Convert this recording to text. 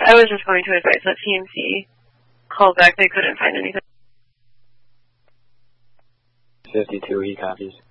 I was just going to advise that TMC call back. They couldn't find anything. 52, he copies.